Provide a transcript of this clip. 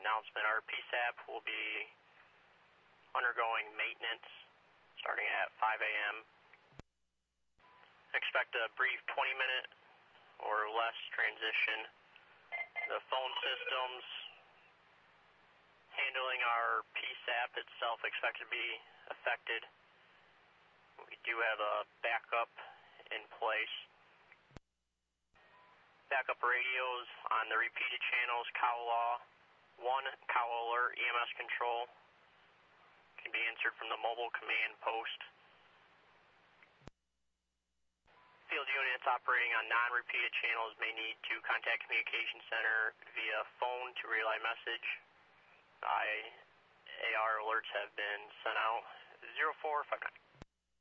announcement. Our PSAP will be undergoing maintenance starting at 5 a.m. Expect a brief 20-minute or less transition. The phone systems handling our PSAP itself expected to be affected. We do have a backup in place. Backup radios on the repeated channels, Kawalaw 1, Kawa Alert, EMS control, can be answered from the mobile command post. Field units operating on non-repeated channels may need to contact Communication Center via phone to relay message. IAR alerts have been sent out. 0459.